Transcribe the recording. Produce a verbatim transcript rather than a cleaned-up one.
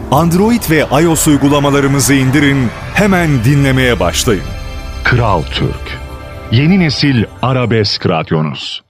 Android ve iOS uygulamalarımızı indirin, hemen dinlemeye başlayın. Kral Türk, yeni nesil arabesk radyonuz.